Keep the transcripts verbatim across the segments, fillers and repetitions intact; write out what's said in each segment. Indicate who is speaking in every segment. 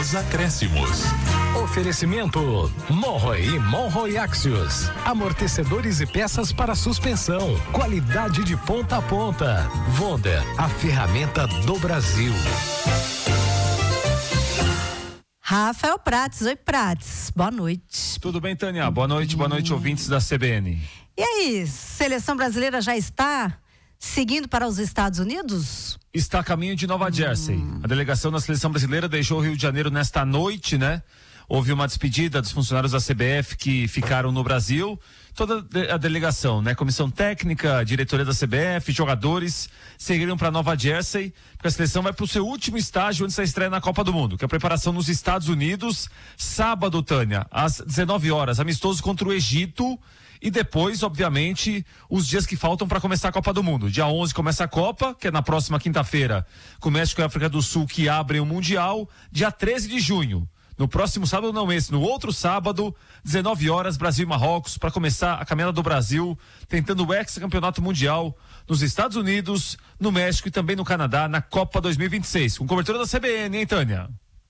Speaker 1: nos acréscimos.
Speaker 2: Oferecimento Monroe e Monroe Axios. Amortecedores e peças para suspensão. Qualidade de ponta a ponta. Wonder, a ferramenta do Brasil.
Speaker 3: Rafael Prates, oi Prates, boa noite.
Speaker 4: Tudo bem, Tânia? Boa noite, boa noite, ouvintes da C B N.
Speaker 3: E aí, seleção brasileira já está seguindo para os Estados Unidos?
Speaker 4: Está a caminho de Nova Jersey. Hum. A delegação da seleção brasileira deixou o Rio de Janeiro nesta noite, né? Houve uma despedida dos funcionários da C B F que ficaram no Brasil. Toda a delegação, né? Comissão técnica, diretoria da C B F, jogadores, seguiram para Nova Jersey, porque a seleção vai para o seu último estágio antes da estreia na Copa do Mundo, que é a preparação nos Estados Unidos, sábado, Tânia, às dezenove horas, amistoso contra o Egito. E depois, obviamente, os dias que faltam para começar a Copa do Mundo. Dia onze começa a Copa, que é na próxima quinta-feira, com o México e a África do Sul, que abrem o Mundial. Dia treze de junho, no próximo sábado, não esse, no outro sábado, dezenove horas, Brasil e Marrocos, para começar a caminhada do Brasil, tentando o ex-campeonato mundial nos Estados Unidos, no México e também no Canadá, na Copa dois mil e vinte e seis. Com cobertura da C B N, hein, Tânia?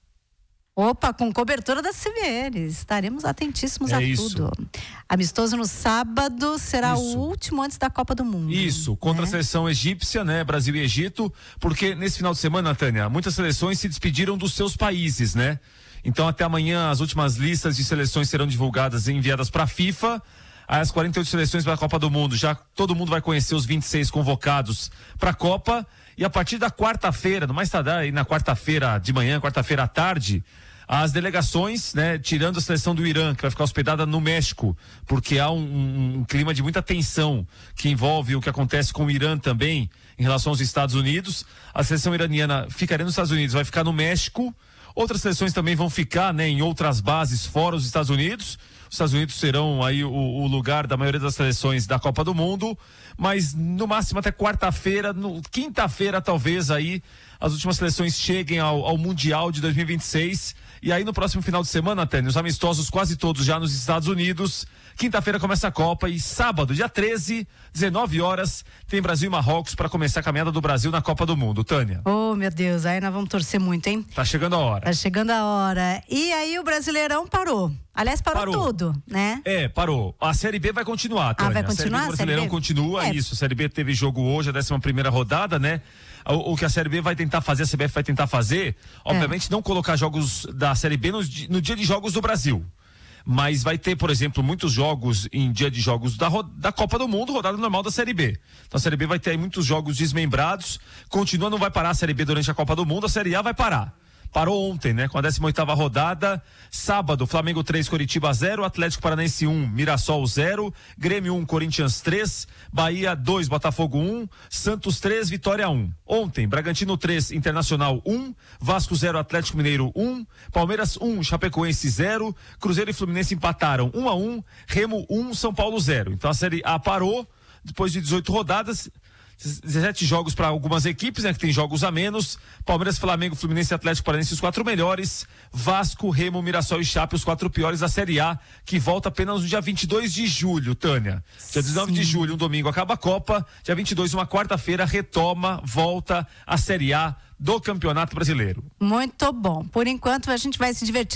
Speaker 3: Opa, com cobertura da C B N, estaremos atentíssimos
Speaker 4: é
Speaker 3: a
Speaker 4: isso.
Speaker 3: tudo. Amistoso no sábado será
Speaker 4: isso.
Speaker 3: o último antes da Copa do Mundo.
Speaker 4: Isso, contra né? a seleção egípcia, né, Brasil e Egito, porque nesse final de semana, Tânia, muitas seleções se despediram dos seus países, né? Então até amanhã as últimas listas de seleções serão divulgadas e enviadas para a FIFA. As quarenta e oito seleções da Copa do Mundo, já todo mundo vai conhecer os vinte e seis convocados para a Copa. E a partir da quarta-feira, no mais tardar aí na quarta-feira de manhã, quarta-feira à tarde, as delegações, né, tirando a seleção do Irã, que vai ficar hospedada no México, porque há um, um, um clima de muita tensão que envolve o que acontece com o Irã também em relação aos Estados Unidos. A seleção iraniana ficaria nos Estados Unidos, vai ficar no México. Outras seleções também vão ficar, né, em outras bases fora os Estados Unidos. Os Estados Unidos serão aí o, o lugar da maioria das seleções da Copa do Mundo, mas no máximo até quarta-feira, no, quinta-feira talvez aí as últimas seleções cheguem ao, ao Mundial de dois mil e vinte e seis. E aí no próximo final de semana, Tânia, os amistosos quase todos já nos Estados Unidos. Quinta-feira começa a Copa e sábado, dia treze, dezenove horas, tem Brasil e Marrocos para começar a caminhada do Brasil na Copa do Mundo, Tânia.
Speaker 3: Oh, meu Deus, aí nós vamos torcer muito, hein?
Speaker 4: Tá chegando a hora.
Speaker 3: Tá chegando a hora. E aí o Brasileirão parou. Aliás, parou, parou tudo, né?
Speaker 4: É, parou. A Série B vai continuar, Tânia.
Speaker 3: Ah, vai continuar?
Speaker 4: A Série B do Brasileirão continua,
Speaker 3: é.
Speaker 4: isso. A Série B teve jogo hoje, a décima primeira rodada, né? O, o que a Série B vai tentar fazer, a C B F vai tentar fazer, obviamente é. não colocar jogos da Série B no, no dia de jogos do Brasil. Mas vai ter, por exemplo, muitos jogos em dia de jogos da, da Copa do Mundo, rodada normal da Série B. Então a Série B vai ter aí muitos jogos desmembrados, continua, não vai parar a Série B durante a Copa do Mundo, a Série A vai parar. Parou ontem, né? Com a décima oitava rodada. Sábado, Flamengo três, Coritiba zero, Atlético Paranaense um, Mirassol zero, Grêmio um, Corinthians três, Bahia dois, Botafogo um, Santos três, Vitória um. Ontem, Bragantino três, Internacional um, Vasco zero, Atlético Mineiro um, Palmeiras um, Chapecoense zero, Cruzeiro e Fluminense empataram um a um, Remo um, São Paulo zero. Então a Série A parou depois de dezoito rodadas. dezessete jogos para algumas equipes, né, que tem jogos a menos. Palmeiras, Flamengo, Fluminense e Atlético Paranaense, os quatro melhores. Vasco, Remo, Mirassol e Chape, os quatro piores da Série A, que volta apenas no dia vinte e dois de julho, Tânia. Dia dezenove Sim. de julho, um domingo, acaba a Copa. Dia vinte e dois, uma quarta-feira, retoma, volta a Série A do Campeonato Brasileiro.
Speaker 3: Muito bom. Por enquanto, a gente vai se divertir